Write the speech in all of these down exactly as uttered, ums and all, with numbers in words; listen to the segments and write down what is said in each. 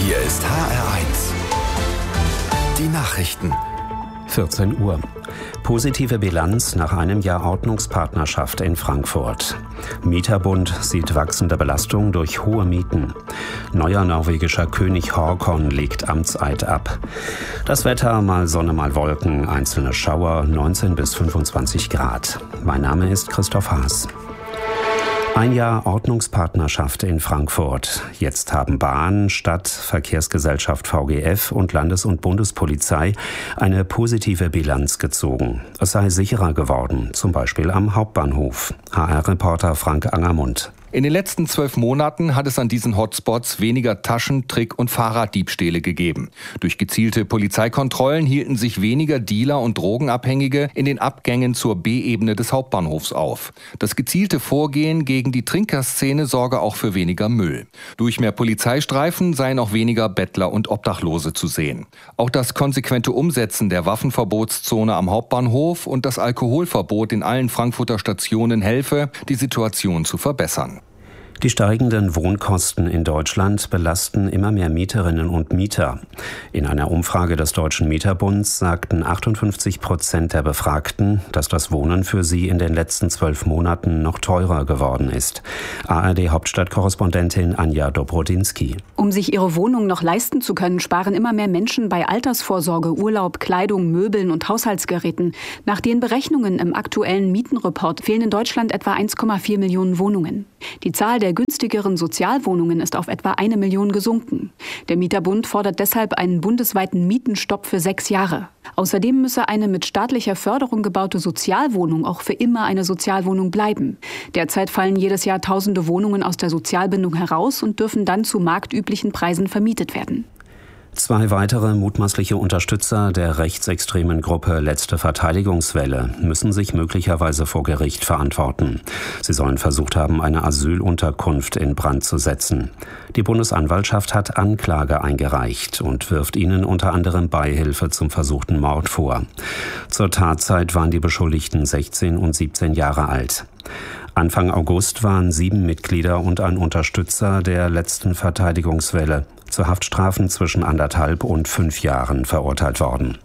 Hier ist H R eins. Die Nachrichten. vierzehn Uhr. Positive Bilanz nach einem Jahr Ordnungspartnerschaft in Frankfurt. Mieterbund sieht wachsende Belastung durch hohe Mieten. Neuer norwegischer König Håkon legt Amtseid ab. Das Wetter, mal Sonne, mal Wolken, einzelne Schauer, neunzehn bis fünfundzwanzig Grad. Mein Name ist Christoph Haas. Ein Jahr Ordnungspartnerschaft in Frankfurt. Jetzt haben Bahn, Stadt, Verkehrsgesellschaft V G F und Landes- und Bundespolizei eine positive Bilanz gezogen. Es sei sicherer geworden, zum Beispiel am Hauptbahnhof. H R-Reporter Frank Angermund. In den letzten zwölf Monaten hat es an diesen Hotspots weniger Taschen-, Trick- und Fahrraddiebstähle gegeben. Durch gezielte Polizeikontrollen hielten sich weniger Dealer und Drogenabhängige in den Abgängen zur B-Ebene des Hauptbahnhofs auf. Das gezielte Vorgehen gegen die Trinkerszene sorge auch für weniger Müll. Durch mehr Polizeistreifen seien auch weniger Bettler und Obdachlose zu sehen. Auch das konsequente Umsetzen der Waffenverbotszone am Hauptbahnhof und das Alkoholverbot in allen Frankfurter Stationen helfe, die Situation zu verbessern. Die steigenden Wohnkosten in Deutschland belasten immer mehr Mieterinnen und Mieter. In einer Umfrage des Deutschen Mieterbunds sagten achtundfünfzig Prozent der Befragten, dass das Wohnen für sie in den letzten zwölf Monaten noch teurer geworden ist. A R D-Hauptstadtkorrespondentin Anja Dobrodinsky. Um sich ihre Wohnung noch leisten zu können, sparen immer mehr Menschen bei Altersvorsorge, Urlaub, Kleidung, Möbeln und Haushaltsgeräten. Nach den Berechnungen im aktuellen Mietenreport fehlen in Deutschland etwa eins Komma vier Millionen Wohnungen. Die Zahl der günstigeren Sozialwohnungen ist auf etwa eine Million gesunken. Der Mieterbund fordert deshalb einen bundesweiten Mietenstopp für sechs Jahre. Außerdem müsse eine mit staatlicher Förderung gebaute Sozialwohnung auch für immer eine Sozialwohnung bleiben. Derzeit fallen jedes Jahr tausende Wohnungen aus der Sozialbindung heraus und dürfen dann zu marktüblichen Preisen vermietet werden. Zwei weitere mutmaßliche Unterstützer der rechtsextremen Gruppe Letzte Verteidigungswelle müssen sich möglicherweise vor Gericht verantworten. Sie sollen versucht haben, eine Asylunterkunft in Brand zu setzen. Die Bundesanwaltschaft hat Anklage eingereicht und wirft ihnen unter anderem Beihilfe zum versuchten Mord vor. Zur Tatzeit waren die Beschuldigten sechzehn und siebzehn Jahre alt. Anfang August waren sieben Mitglieder und ein Unterstützer der Letzten Verteidigungswelle zu Haftstrafen zwischen anderthalb und fünf Jahren verurteilt worden.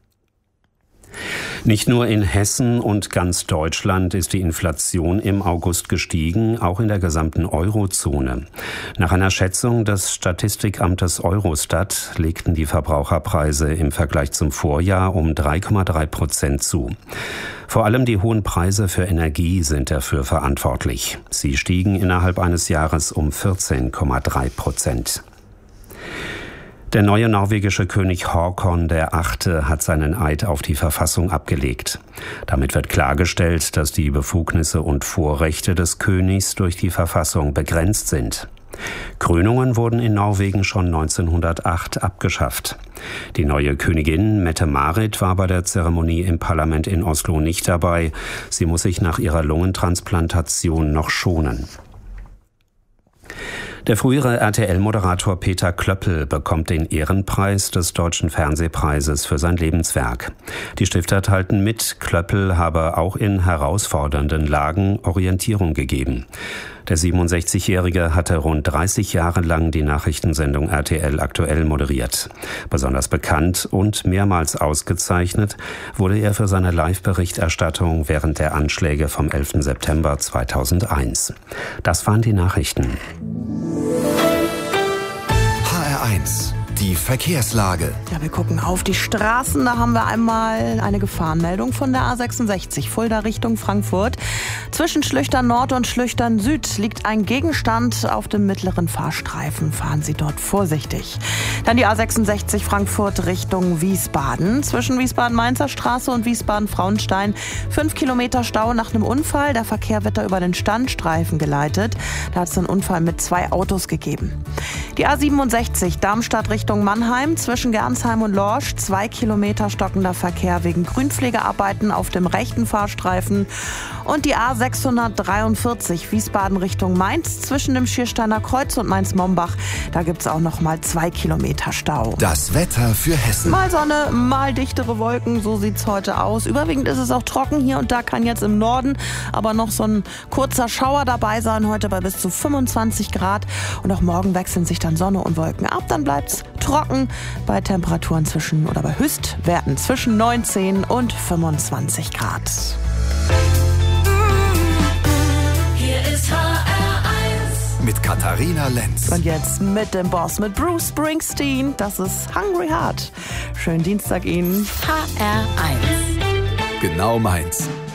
Nicht nur in Hessen und ganz Deutschland ist die Inflation im August gestiegen, auch in der gesamten Eurozone. Nach einer Schätzung des Statistikamtes Eurostat legten die Verbraucherpreise im Vergleich zum Vorjahr um drei Komma drei Prozent zu. Vor allem die hohen Preise für Energie sind dafür verantwortlich. Sie stiegen innerhalb eines Jahres um vierzehn Komma drei Prozent. Der neue norwegische König Håkon der Achte hat seinen Eid auf die Verfassung abgelegt. Damit wird klargestellt, dass die Befugnisse und Vorrechte des Königs durch die Verfassung begrenzt sind. Krönungen wurden in Norwegen schon neunzehnhundertacht abgeschafft. Die neue Königin Mette-Marit war bei der Zeremonie im Parlament in Oslo nicht dabei. Sie muss sich nach ihrer Lungentransplantation noch schonen. Der frühere R T L-Moderator Peter Klöppel bekommt den Ehrenpreis des Deutschen Fernsehpreises für sein Lebenswerk. Die Stifter teilten mit, Klöppel habe auch in herausfordernden Lagen Orientierung gegeben. Der siebenundsechzigjährige hatte rund dreißig Jahre lang die Nachrichtensendung R T L aktuell moderiert. Besonders bekannt und mehrmals ausgezeichnet wurde er für seine Live-Berichterstattung während der Anschläge vom elften September zweitausendeins. Das waren die Nachrichten. H R eins. Die Verkehrslage. Ja, wir gucken auf die Straßen. Da haben wir einmal eine Gefahrenmeldung von der A sechsundsechzig, Fulda Richtung Frankfurt. Zwischen Schlüchtern Nord und Schlüchtern Süd liegt ein Gegenstand auf dem mittleren Fahrstreifen. Fahren Sie dort vorsichtig. Dann die A sechsundsechzig Frankfurt Richtung Wiesbaden. Zwischen Wiesbaden-Mainzer Straße und Wiesbaden-Frauenstein fünf Kilometer Stau nach einem Unfall. Der Verkehr wird da über den Standstreifen geleitet. Da hat es einen Unfall mit zwei Autos gegeben. Die A siebenundsechzig Darmstadt Richtung Mannheim. Zwischen Gernsheim und Lorsch zwei Kilometer stockender Verkehr wegen Grünpflegearbeiten auf dem rechten Fahrstreifen. Und die A sechshundertdreiundvierzig Wiesbaden Richtung Mainz zwischen dem Schiersteiner Kreuz und Mainz-Mombach. Da gibt es auch noch mal zwei Kilometer Stau. Das Wetter für Hessen. Mal Sonne, mal dichtere Wolken, so sieht's heute aus. Überwiegend ist es auch trocken. Hier und da kann jetzt im Norden aber noch so ein kurzer Schauer dabei sein. Heute bei bis zu fünfundzwanzig Grad. Und auch morgen wechseln sich dann dann Sonne und Wolken ab, dann bleibt's trocken bei Temperaturen zwischen oder bei Höchstwerten zwischen neunzehn und fünfundzwanzig Grad. Hier ist H R eins mit Katharina Lenz. Und jetzt mit dem Boss, mit Bruce Springsteen. Das ist Hungry Heart. Schönen Dienstag Ihnen. H R eins. Genau meins.